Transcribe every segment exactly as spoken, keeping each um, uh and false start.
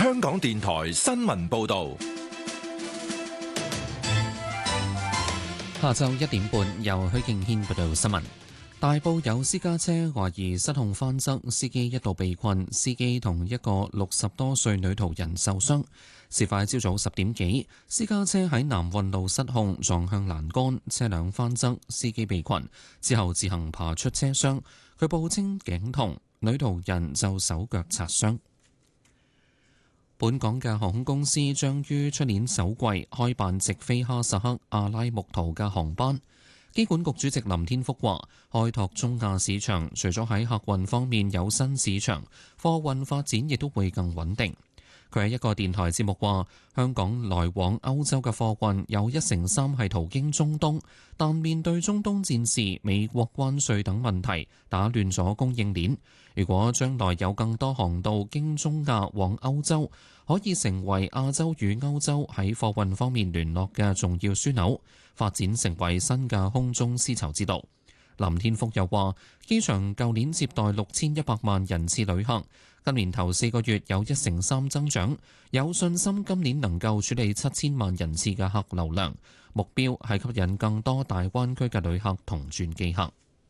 香港電台新聞報道。 下晝一點半，由許敬軒報道新聞。大埔有私家車懷疑失控翻側，司機一度被困，司機同一個六十多歲女途人受傷。事發朝早十點幾，私家車喺南運路失控撞向欄杆，車輛翻側，司機被困，之後自行爬出車廂。佢報稱頸痛，女途人就手腳擦傷。本港嘅航空公司將於出年首季開辦直飛哈薩克阿拉木圖嘅航班。機管局主席林天福話，開拓中亞市場，除咗喺客運方面有新市場，貨運發展亦都會更穩定。佢喺一個電台節目話，香港來往歐洲嘅貨運有一成三係途經中東，但面對中東戰事、美國關稅等問題，打亂咗供應鏈。如果將來有更多航道經中亞往歐洲，可以成為亞洲與歐洲喺貨運方面聯絡嘅重要樞紐，發展成為新嘅空中絲綢之道。林天福又話，機場舊年接待六千一百萬人次旅客，今年頭四個月有一成三增長，有信心今年能夠處理七千萬人次嘅客流量，目標係吸引更多大灣區嘅旅客同轉機客。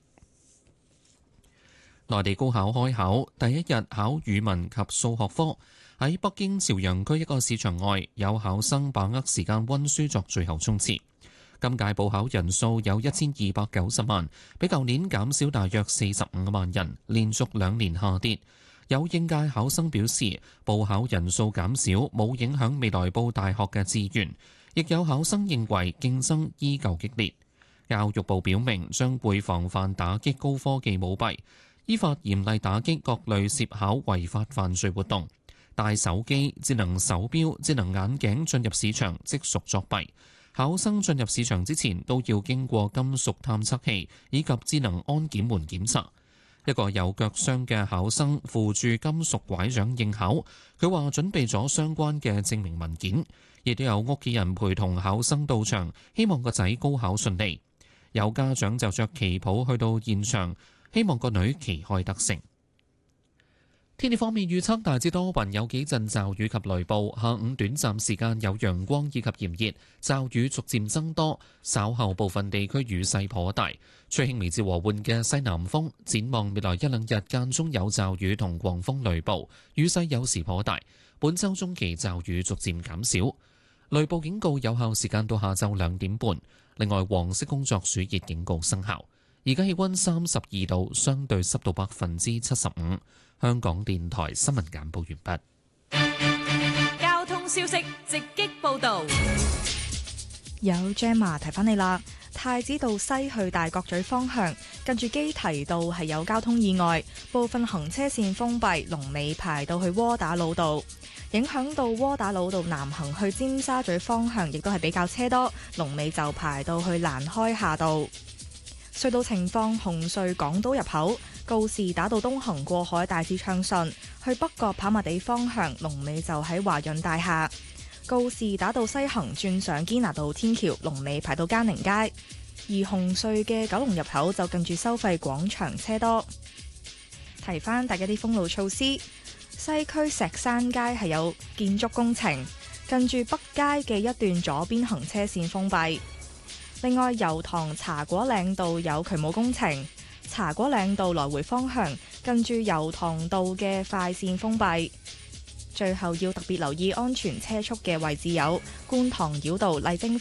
內地高考開考第一日考語文及數學科，喺北京朝陽區一個市場外，有考生把握時間溫書作最後衝刺。今屆報考人數有一千二百九十萬，比舊年減少大約四十五萬人，連續兩年下跌。有應屆考生表示，報考人數減少冇影響未來報大學嘅志願，亦有考生認為競爭依舊激烈。教育部表明將會防範打擊高科技舞弊，依法嚴厲打擊各類涉考違法犯罪活動。帶手機、智能手錶、智能眼鏡進入市場即屬作弊。考生進入市場之前都要經過金屬探測器以及智能安檢門檢查。一個有腳傷嘅考生扶住金屬拐杖應考，佢話準備咗相關嘅證明文件，亦都有屋企人陪同考生到場，希望個仔高考順利。有家長就着旗袍去到現場，希望個女旗開得勝。天氣方面預測大致多雲，有幾陣驟雨及雷暴，下午短暫時間有陽光以及炎熱，驟雨逐漸增多，稍後部分地區雨勢頗大，吹輕微至和緩嘅西南風。展望未來一兩日間中有驟雨同狂風雷暴，雨勢有時頗大。本週中期驟雨逐漸減少，雷暴警告有效時間到下晝兩點半。另外，黃色工作暑熱警告生效。而家氣溫三十二度，相對濕度百分之七十五。香港電台新聞簡報完畢。交通消息直擊報道。 有 Gemma 提翻你啦，太子道西去大角咀方向，近住基堤道係有交通意外，部分行車線封閉，龍尾排到去窩打老道，影響到窩打老道南行去尖沙咀方向，亦都係比較車多，龍尾就排到去蘭開夏道。隧道情況：紅隧港島入口告士打道東行過海大致暢順，去北角跑馬地方向龍尾就喺華潤大廈；告士打道西行轉上堅拿道天橋龍尾排到嘉寧街，而紅隧嘅九龍入口就近住收費廣場車多。提翻大家啲封路措施，西區石山街係有建築工程，近住北街嘅一段左邊行車線封閉。另外，油塘茶果嶺道有渠務工程，茶果嶺道來回方向近住油塘道嘅快線封閉。最後要特別留意安全車速嘅位置有觀塘繞道麗晶